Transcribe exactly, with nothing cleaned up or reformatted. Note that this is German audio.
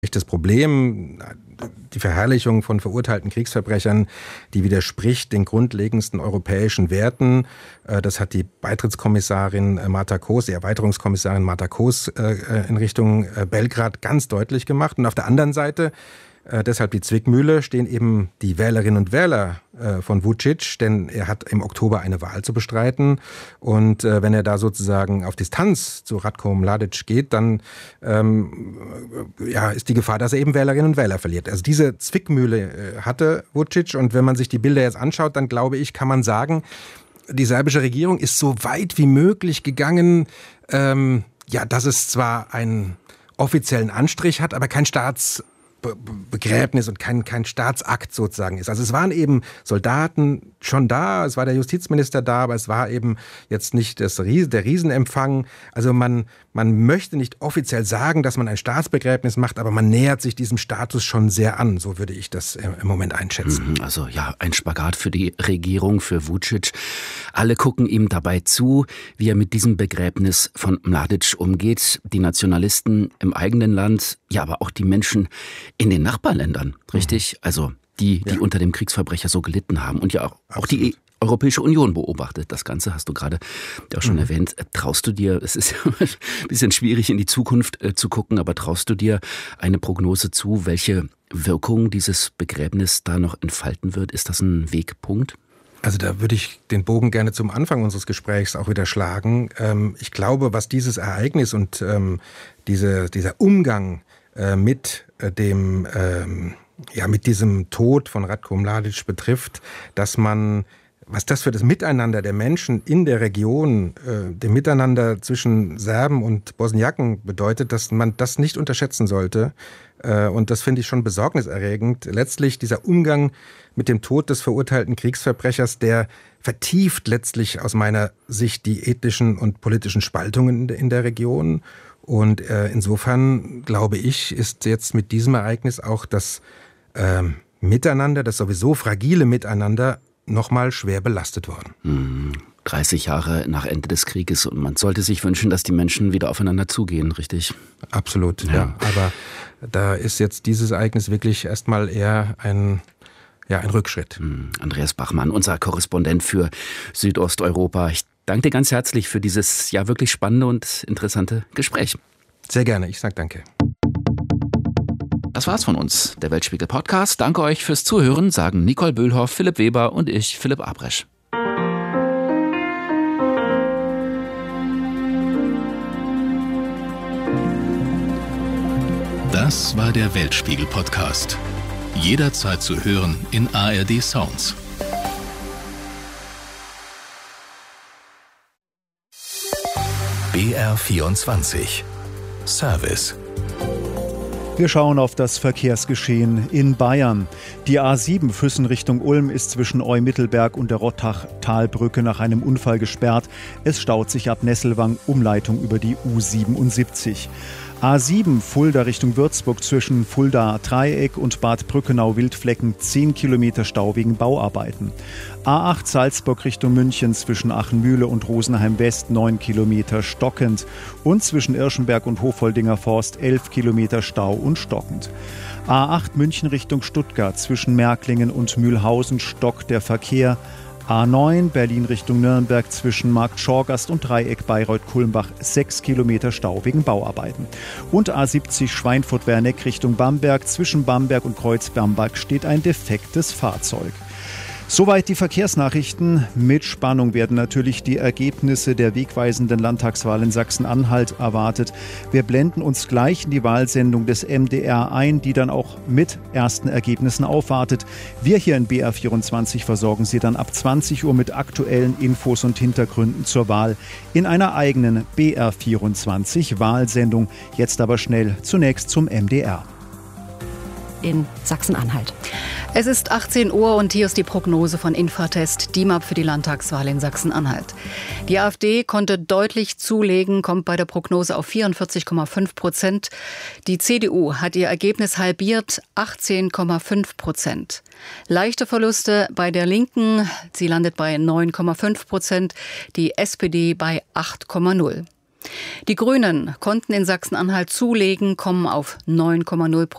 Das Problem, die Verherrlichung von verurteilten Kriegsverbrechern, die widerspricht den grundlegendsten europäischen Werten. Das hat die Beitrittskommissarin Marta Koos, die Erweiterungskommissarin Marta Koos in Richtung Belgrad ganz deutlich gemacht. Und auf der anderen Seite, deshalb die Zwickmühle, stehen eben die Wählerinnen und Wähler von Vučić, denn er hat im Oktober eine Wahl zu bestreiten. Und wenn er da sozusagen auf Distanz zu Ratko Mladić geht, dann ähm, ja, ist die Gefahr, dass er eben Wählerinnen und Wähler verliert. Also diese Zwickmühle hatte Vučić. Und wenn man sich die Bilder jetzt anschaut, dann glaube ich, kann man sagen, die serbische Regierung ist so weit wie möglich gegangen, ähm, ja, dass es zwar einen offiziellen Anstrich hat, aber kein Staats Begräbnis und kein, kein Staatsakt sozusagen ist. Also es waren eben Soldaten schon da, es war der Justizminister da, aber es war eben jetzt nicht das Riesen, der Riesenempfang. Also man, man möchte nicht offiziell sagen, dass man ein Staatsbegräbnis macht, aber man nähert sich diesem Status schon sehr an. So würde ich das im Moment einschätzen. Also ja, ein Spagat für die Regierung, für Vučić. Alle gucken ihm dabei zu, wie er mit diesem Begräbnis von Mladić umgeht. Die Nationalisten im eigenen Land, ja, aber auch die Menschen in den Nachbarländern, richtig? Mhm. Also die, die ja. unter dem Kriegsverbrecher so gelitten haben. Und ja auch, auch die Europäische Union beobachtet das Ganze, hast du gerade auch schon mhm. erwähnt. Traust du dir, es ist ja ein bisschen schwierig in die Zukunft äh, zu gucken, aber traust du dir eine Prognose zu, welche Wirkung dieses Begräbnis da noch entfalten wird? Ist das ein Wegpunkt? Also da würde ich den Bogen gerne zum Anfang unseres Gesprächs auch wieder schlagen. Ähm, ich glaube, was dieses Ereignis und ähm, diese, dieser Umgang äh, mit äh, dem, ähm, ja, mit diesem Tod von Ratko Mladić betrifft, dass man, was das für das Miteinander der Menschen in der Region, äh, dem Miteinander zwischen Serben und Bosniaken bedeutet, dass man das nicht unterschätzen sollte. Äh, und das finde ich schon besorgniserregend. Letztlich dieser Umgang mit dem Tod des verurteilten Kriegsverbrechers, der vertieft letztlich aus meiner Sicht die ethnischen und politischen Spaltungen in der Region. Und äh, insofern, glaube ich, ist jetzt mit diesem Ereignis auch das äh, Miteinander, das sowieso fragile Miteinander, nochmal schwer belastet worden. Hm, dreißig Jahre nach Ende des Krieges und man sollte sich wünschen, dass die Menschen wieder aufeinander zugehen, richtig? Absolut, ja. ja. Aber da ist jetzt dieses Ereignis wirklich erstmal eher ein... Ja, ein Rückschritt. Andreas Bachmann, unser Korrespondent für Südosteuropa. Ich danke dir ganz herzlich für dieses ja wirklich spannende und interessante Gespräch. Sehr gerne, ich sage danke. Das war's von uns, der Weltspiegel Podcast. Danke euch fürs Zuhören, sagen Nicole Böhlhoff, Philipp Weber und ich, Philipp Abresch. Das war der Weltspiegel Podcast. Jederzeit zu hören in A R D Sounds. B R vierundzwanzig Service. Wir schauen auf das Verkehrsgeschehen in Bayern. Die A sieben Füssen Richtung Ulm ist zwischen Eumittelberg und der Rottachtalbrücke nach einem Unfall gesperrt. Es staut sich ab Nesselwang, Umleitung über die U siebenundsiebzig. A sieben Fulda Richtung Würzburg zwischen Fulda Dreieck und Bad Brückenau-Wildflecken zehn Kilometer Stau wegen Bauarbeiten. A acht Salzburg Richtung München zwischen Achenmühle und Rosenheim West neun Kilometer stockend und zwischen Irschenberg und Hofoldinger Forst elf Kilometer Stau und stockend. A acht München Richtung Stuttgart zwischen Märklingen und Mühlhausen stockt der Verkehr. A neun Berlin Richtung Nürnberg zwischen Markt Schorgast und Dreieck Bayreuth-Kulmbach sechs Kilometer Stau wegen Bauarbeiten. Und A siebzig Schweinfurt-Werneck Richtung Bamberg zwischen Bamberg und Kreuz-Bamberg steht ein defektes Fahrzeug. Soweit die Verkehrsnachrichten. Mit Spannung werden natürlich die Ergebnisse der wegweisenden Landtagswahl in Sachsen-Anhalt erwartet. Wir blenden uns gleich in die Wahlsendung des M D R ein, die dann auch mit ersten Ergebnissen aufwartet. Wir hier in B R vierundzwanzig versorgen Sie dann ab zwanzig Uhr mit aktuellen Infos und Hintergründen zur Wahl in einer eigenen B R vierundzwanzig Wahlsendung. Jetzt aber schnell zunächst zum M D R. In Sachsen-Anhalt. Es ist achtzehn Uhr und hier ist die Prognose von Infratest D I M A P für die Landtagswahl in Sachsen-Anhalt. Die AfD konnte deutlich zulegen, kommt bei der Prognose auf vierundvierzig Komma fünf Prozent. Die C D U hat ihr Ergebnis halbiert, achtzehn Komma fünf Prozent. Leichte Verluste bei der Linken, sie landet bei neun Komma fünf Prozent, die S P D bei acht Komma null. Die Grünen konnten in Sachsen-Anhalt zulegen, kommen auf neun Komma null Prozent.